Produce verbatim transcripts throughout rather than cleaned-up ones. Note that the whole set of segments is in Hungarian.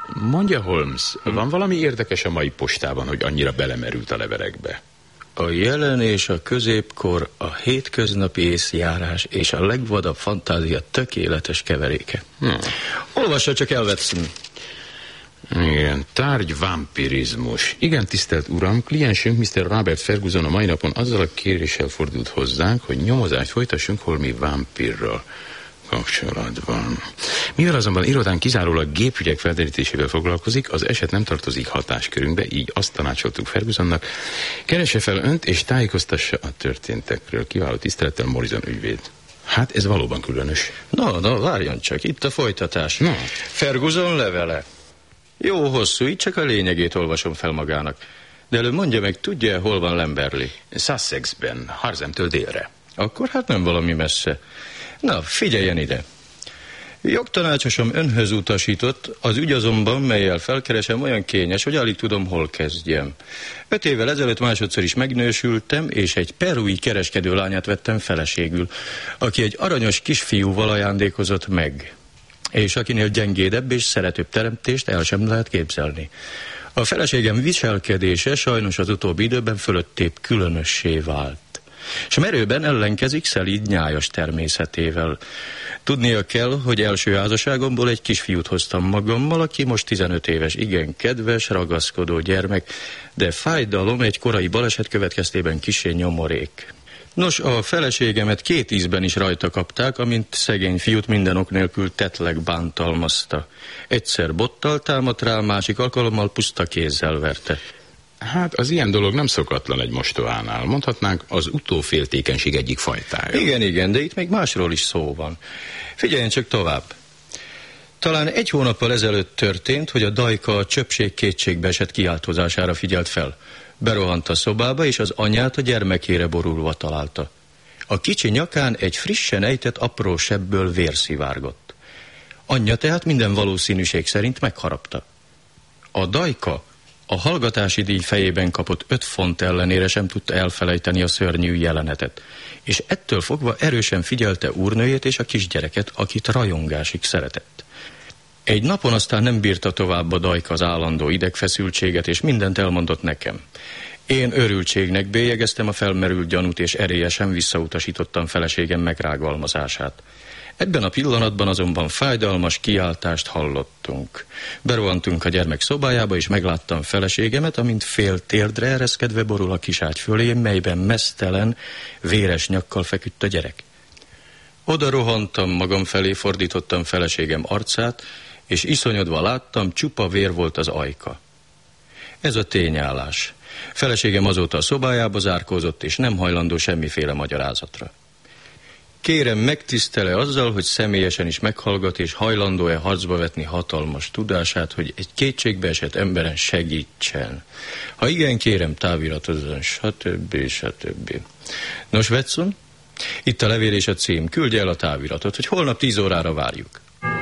Mondja, Holmes, hm? van valami érdekes a mai postában, hogy annyira belemerült a levelekbe? A jelen és a középkor, a hétköznapi észjárás és a legvadabb fantázia tökéletes keveréke. Hm. Olvassa csak el, Watson. Igen, tárgy vampirizmus. Igen, tisztelt uram, kliensünk miszter Robert Ferguson a mai napon azzal a kéréssel fordult hozzánk, hogy nyomozást folytassunk holmi vámpirral kapcsolatban. Mivel azonban irodán kizárólag gépügyek felderítésével foglalkozik, az eset nem tartozik hatáskörünkbe, így azt tanácsoltuk Fergusonnak, keresse fel önt és tájékoztassa a történtekről. Kiváló tisztelettel, Morrison ügyvéd. Hát ez valóban különös. Na, na, várjon csak, itt a folytatás. No. Ferguson levele. Jó hosszú, így csak a lényegét olvasom fel magának. De előbb mondja meg, tudja, hol van Lamberley? Sussexben, Harzemtől délre. Akkor hát nem valami messze. Na, figyeljen ide. Jogtanácsosom önhöz utasított, az ügy azonban, melyel felkeresem, olyan kényes, hogy alig tudom, hol kezdjem. Öt évvel ezelőtt másodszor is megnősültem, és egy perui kereskedő lányát vettem feleségül, aki egy aranyos kisfiúval ajándékozott meg, és akinél gyengédebb és szeretőbb teremtést el sem lehet képzelni. A feleségem viselkedése sajnos az utóbbi időben fölöttébb különössé vált, és merőben ellenkezik szelíd nyájas természetével. Tudnia kell, hogy első házasságomból egy kisfiút hoztam magammal, aki most tizenöt éves, igen kedves, ragaszkodó gyermek, de fájdalom egy korai baleset következtében kissé nyomorék. Nos, a feleségemet két ízben is rajta kapták, amint szegény fiút minden ok nélkül tetleg bántalmazta. Egyszer bottal támadt rá, másik alkalommal puszta kézzel verte. Hát az ilyen dolog nem szokatlan egy mostohánál. Mondhatnánk az utóféltékenység egyik fajtája. Igen, igen, de itt még másról is szó van. Figyeljen csak tovább. Talán egy hónappal ezelőtt történt, hogy a Dajka a csöpség kétségbe esett kiáltozására figyelt fel. Berohant a szobába, és az anyát a gyermekére borulva találta. A kicsi nyakán egy frissen ejtett apró sebből vér szivárgott. Anyja tehát minden valószínűség szerint megharapta. A Dajka a hallgatási díj fejében kapott öt font ellenére sem tudta elfelejteni a szörnyű jelenetet, és ettől fogva erősen figyelte úrnőjét és a kisgyereket, akit rajongásig szeretett. Egy napon aztán nem bírta tovább a Dajka az állandó idegfeszültséget, és mindent elmondott nekem. Én örültségnek bélyegeztem a felmerült gyanút, és erélyesen visszautasítottam feleségem megrágalmazását. Ebben a pillanatban azonban fájdalmas kiáltást hallottunk. Berohantunk a gyermek szobájába, és megláttam feleségemet, amint fél térdre ereszkedve borul a kiságy fölé, melyben meztelen, véres nyakkal feküdt a gyerek. Oda rohantam, magam felé fordítottam feleségem arcát, és iszonyodva láttam, csupa vér volt az ajka. Ez a tényállás. Feleségem azóta a szobájába zárkózott, és nem hajlandó semmiféle magyarázatra. Kérem, megtisztele azzal, hogy személyesen is meghallgat, és hajlandó-e harcba vetni hatalmas tudását, hogy egy kétségbeesett emberen segítsen. Ha igen, kérem, táviratozzon, stb. stb. Nos, Watson, itt a levél és a cím. Küldje el a táviratot, hogy holnap tíz órára várjuk.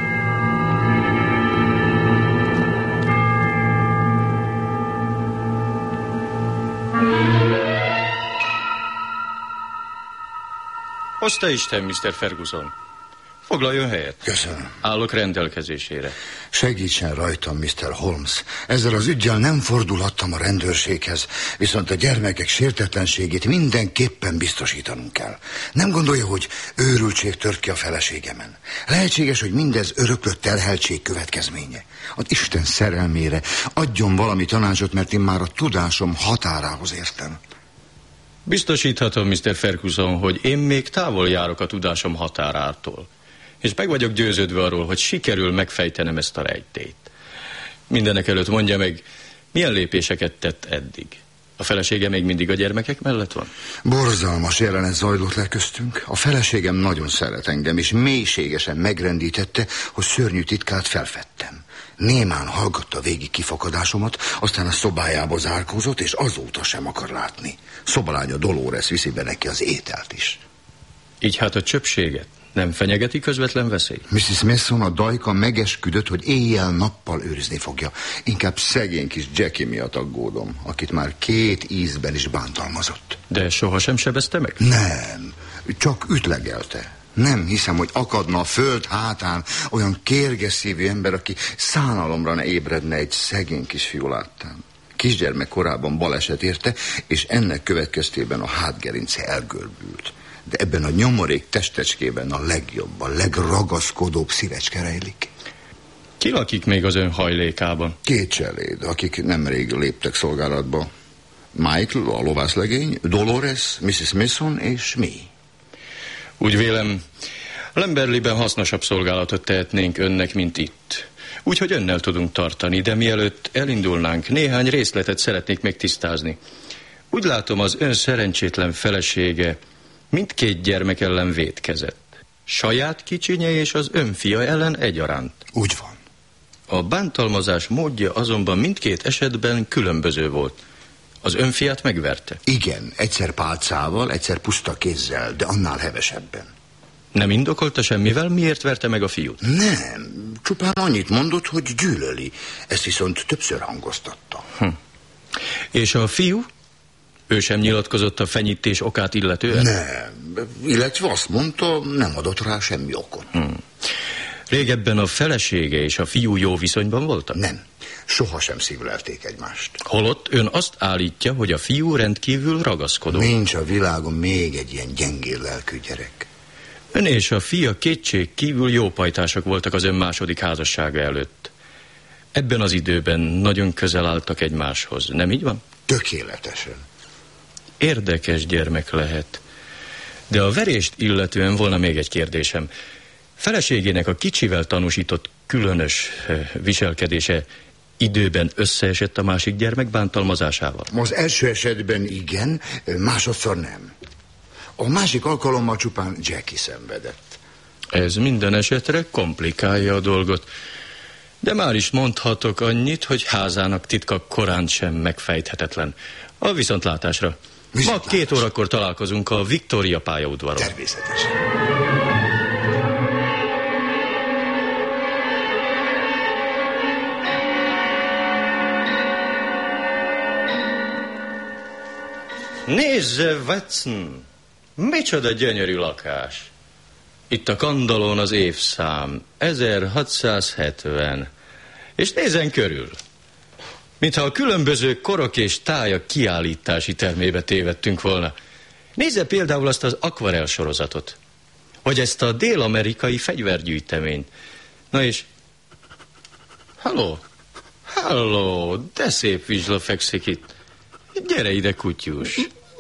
Hozta Isten, miszter Ferguson. Foglaljon helyet. Köszönöm. Állok rendelkezésére. Segítsen rajtam, miszter Holmes. Ezzel az üggyel nem fordulhattam a rendőrséghez, viszont a gyermekek sértetlenségét mindenképpen biztosítanunk kell. Nem gondolja, hogy őrültség tört ki a feleségemen? Lehetséges, hogy mindez öröklött terheltség következménye. Az Isten szerelmére adjon valami tanácsot, mert én már a tudásom határához értem. Biztosíthatom, miszter Ferguson, hogy én még távol járok a tudásom határától, és meg vagyok győződve arról, hogy sikerül megfejtenem ezt a rejtélyt. Mindenek előtt mondja meg, milyen lépéseket tett eddig? A felesége még mindig a gyermekek mellett van? Borzalmas jelenet zajlott le köztünk. A feleségem nagyon szeret engem, és mélységesen megrendítette, hogy szörnyű titkát felfedtem. Némán hallgatta végig kifakadásomat, aztán a szobájába zárkózott, és azóta sem akar látni. Szobalánya Dolores viszi be neki az ételt is. Így hát a csöpséget nem fenyegeti közvetlen veszély? missis Mason, a Dajka megesküdött, hogy éjjel-nappal őrizni fogja. Inkább szegény kis Jackie miatt aggódom, akit már két ízben is bántalmazott. De sohasem sebezte meg? Nem, csak ütlegelte. Nem hiszem, hogy akadna a föld hátán olyan kérgeszívű ember, aki szánalomra ne ébredne egy szegény kisfiú láttán. Kisgyermek korában baleset érte, és ennek következtében a hátgerince elgörbült. De ebben a nyomorék testecskében a legjobb, a legragaszkodóbb szívecske rejlik. Ki lakik még az ön hajlékában? Két cseléd, akik nemrég léptek szolgálatba. Michael, a lovászlegény, Dolores, missziz Mason és mi. Úgy vélem, Lemberleyben hasznosabb szolgálatot tehetnénk önnek, mint itt. Úgyhogy önnel tudunk tartani, de mielőtt elindulnánk, néhány részletet szeretnék még tisztázni. Úgy látom, az ön szerencsétlen felesége mindkét gyermek ellen vétkezett. Saját kicsinye és az ön fia ellen egyaránt. Úgy van. A bántalmazás módja azonban mindkét esetben különböző volt. Az ön fiát megverte? Igen, egyszer pálcával, egyszer puszta kézzel, de annál hevesebben. Nem indokolta semmivel, miért verte meg a fiút? Nem, csupán annyit mondott, hogy gyűlöli. Ezt viszont többször hangoztatta. Hm. És a fiú? Ő sem nyilatkozott a fenyítés okát illetően? Nem, illetve azt mondta, nem adott rá semmi okot. Hm. Régebben a felesége és a fiú jó viszonyban voltak? Nem, sohasem szívlelték egymást. Holott ön azt állítja, hogy a fiú rendkívül ragaszkodó. Nincs a világon még egy ilyen gyengér lelkű gyerek. Ön és a fia kétség kívül jó pajtások voltak az ön második házassága előtt. Ebben az időben nagyon közel álltak egymáshoz, nem így van? Tökéletesen. Érdekes gyermek lehet. De a verést illetően volna még egy kérdésem. Feleségének a kicsivel tanúsított különös viselkedése időben összeesett a másik gyermek bántalmazásával? Az első esetben igen, másodszor nem. A másik alkalommal csupán Jackie szenvedett. Ez minden esetre komplikálja a dolgot. De már is mondhatok annyit, hogy házának titka korán sem megfejthetetlen. A viszontlátásra. Viszontlátás. Ma két órakor találkozunk a Victoria pályaudvaron. Természetesen. Nézze, Watson! Micsoda gyönyörű lakás! Itt a kandalón az évszám, ezerhatszázhetven. És nézzen körül! Mintha a különböző korok és tájak kiállítási termébe tévedtünk volna. Nézze például azt az akvarell sorozatot. Vagy ezt a dél-amerikai fegyvergyűjteményt. Na és... Halló! Halló! De szép vizsla fekszik itt. Gyere ide, kutyus!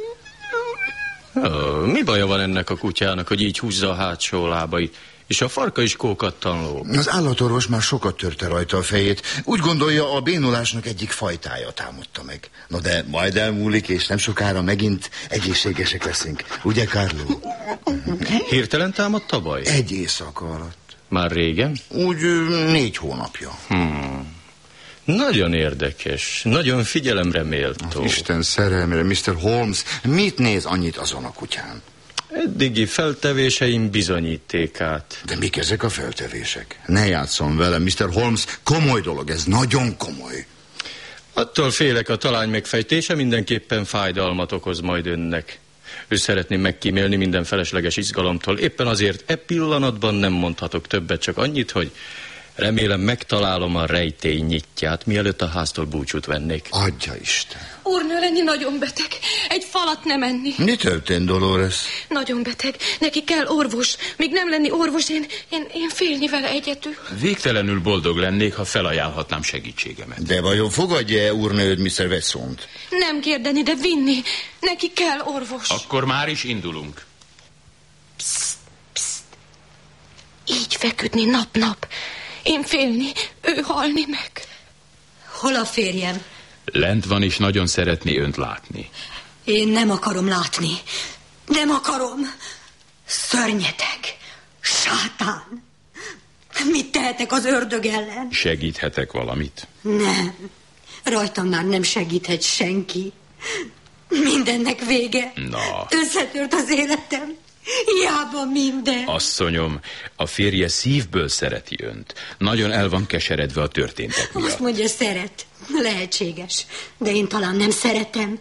Oh, mi baja van ennek a kutyának, hogy így húzza a hátsó lábait, és a farka is kókattan lóg? Az állatorvos már sokat törte rajta a fejét. Úgy gondolja, a bénulásnak egyik fajtája támadta meg. No de majd elmúlik, és nem sokára megint egészségesek leszünk. Ugye, Carlo? Hirtelen támadt a baj? Egy éjszaka alatt. Már régen? Úgy négy hónapja. Hmm. Nagyon érdekes, nagyon figyelemre méltó. Isten szerelmére, miszter Holmes, mit néz annyit azon a kutyán? Eddigi feltevéseim bizonyítékát. De mik ezek a feltevések? Ne játszom vele, miszter Holmes, komoly dolog, ez nagyon komoly. Attól félek, a talány megfejtése mindenképpen fájdalmat okoz majd önnek. Ő szeretném megkímélni minden felesleges izgalomtól. Éppen azért e pillanatban nem mondhatok többet, csak annyit, hogy remélem megtalálom a rejtély nyitját, mielőtt a háztól búcsút vennék. Adja Isten. Úrnő lenni nagyon beteg. Egy falat nem enni. Mi történt, Dolores? Nagyon beteg. Neki kell orvos. Míg nem lenni orvos, én, én, én félni vele egyedül. Végtelenül boldog lennék, ha felajánlhatnám segítségemet. De vajon fogadja-e úrnőd miszter Wessont? Nem kérdeni, de vinni. Neki kell orvos. Akkor már is indulunk. Psst, psst. Így feküdni nap-nap. Én félni, ő halni meg. Hol a férjem? Lent van, és nagyon szeretné önt látni. Én nem akarom látni. Nem akarom. Szörnyeteg. Sátán. Mit tehetek az ördög ellen? Segíthetek valamit? Nem. Rajtam már nem segíthet senki. Mindennek vége. Na. Összetört az életem. Hiába minden. Asszonyom, a férje szívből szereti önt. Nagyon el van keseredve a történtek miatt. Azt mondja, szeret. Lehetséges. De én talán nem szeretem.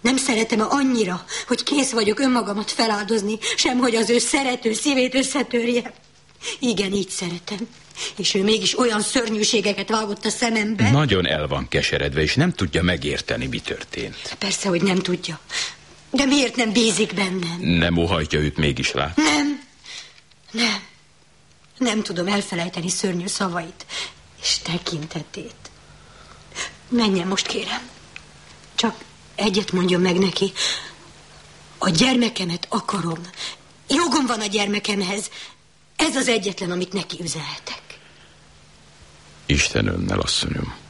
Nem szeretem annyira, hogy kész vagyok önmagamat feláldozni, sem hogy az ő szerető szívét összetörje. Igen, így szeretem. És ő mégis olyan szörnyűségeket vágott a szemembe. Nagyon el van keseredve, és nem tudja megérteni, mi történt. Persze, hogy nem tudja. De miért nem bízik bennem? Nem óhajtja őt mégis látni? Nem. Nem. Nem tudom elfelejteni szörnyű szavait és tekintetét. Menjen most, kérem. Csak egyet mondjon meg neki. A gyermekemet akarom. Jogom van a gyermekemhez. Ez az egyetlen, amit neki üzenhetek. Isten önnel, asszonyom.